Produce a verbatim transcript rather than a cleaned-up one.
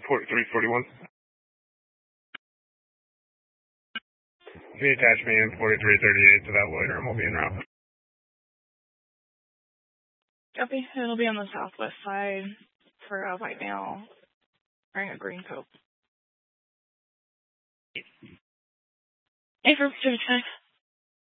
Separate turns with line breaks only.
three forty-one. The attachment in forty-three thirty-eight to that loiter and we'll be en route.
Copy. It'll be on the southwest side for a white male wearing a green coat. A for Pacific side.